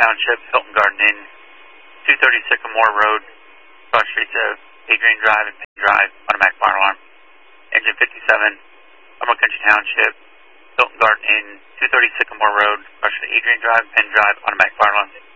Township, Hilton Garden Inn, 230 Sycamore Road, cross streets of Adrian Drive and Penn Drive, automatic fire alarm. Engine 57, Elmore Country Township, Hilton Garden Inn, 230 Sycamore Road, cross streets of Adrian Drive, Penn Drive, automatic fire alarm.